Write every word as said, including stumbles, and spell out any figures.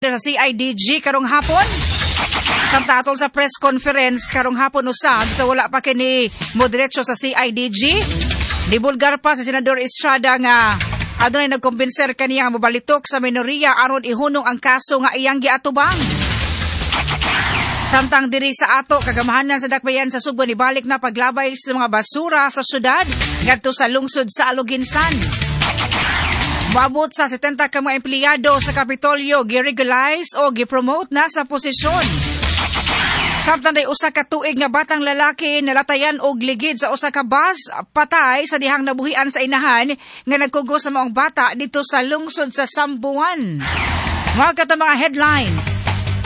sa C I D G karong hapon. Samtang atol sa press conference karong hapon usab sa wala pa kini moderetso sa C I D G, dibulgar pa sa Senador Estrada nga adunay nagkumbinser kaniya nga mobalitok sa minoriya aron ihunong ang kaso nga iyang giatubang. Samtang diri sa ato kagamahanan sa dakbayan sa Subo ni balik na paglabay sa mga basura sa syudad ngadto sa lungsod sa Aluginsan. Maabot sa setenta ka mga empleyado sa Kapitolyo gi-regularize o gi-promote na sa posisyon. Samtang day usa ka tuig nga batang lalaki nalatayan og ligid sa usa ka bus patay sa dihang nabuhian sa inahan nga nagkugos sa maong bata dito sa lungsod sa Sambuan. Mga kata mga headlines.